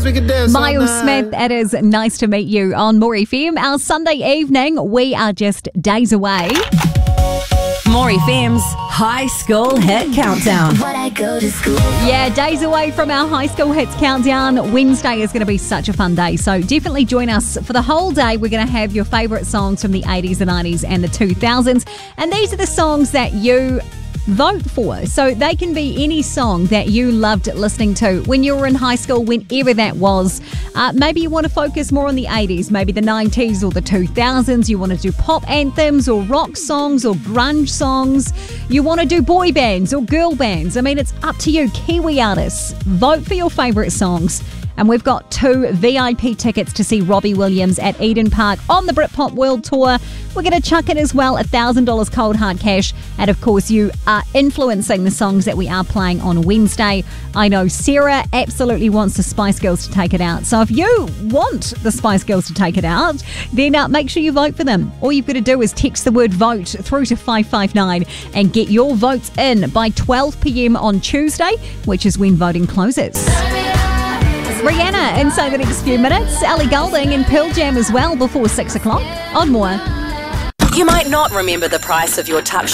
we can dance Miles all night. Smith, it is nice to meet you on More FM. Our Sunday evening, we are just days away. More FM's High School Hit Countdown. Yeah, days away from our High School Hits Countdown. Wednesday is going to be such a fun day, so definitely join us for the whole day. We're going to have your favourite songs from the 80s, the 90s and the 2000s. And these are the songs that you vote for. So they can be any song that you loved listening to when you were in high school, whenever that was. Maybe you want to focus more on the 80s, maybe the 90s or the 2000s. You want to do pop anthems or rock songs or grunge songs. You want to do boy bands or girl bands. I mean, it's up to you. Kiwi artists, vote for your favourite songs. And we've got 2 VIP tickets to see Robbie Williams at Eden Park on the Britpop World Tour. We're going to chuck in as well $1,000 cold hard cash. And of course, you are influencing the songs that we are playing on Wednesday. I know Sarah absolutely wants the Spice Girls to take it out. So if you want the Spice Girls to take it out, then make sure you vote for them. All you've got to do is text the word vote through to 559 and get your votes in by 12 p.m. on Tuesday, which is when voting closes. Rihanna inside the next few minutes. Ellie Goulding and Pearl Jam as well before 6 o'clock on More. You might not remember the price of your touch